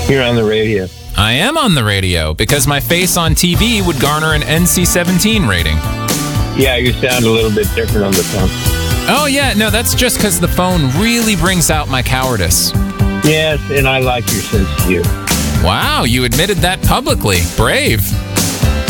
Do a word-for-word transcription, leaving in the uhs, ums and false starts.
You're on the radio. I am on the radio because my face on T V would garner an N C seventeen rating. Yeah, you sound a little bit different on the phone. Oh, yeah. No, that's just because the phone really brings out my cowardice. Yes, and I like your sense of humor. Wow, you admitted that publicly. Brave.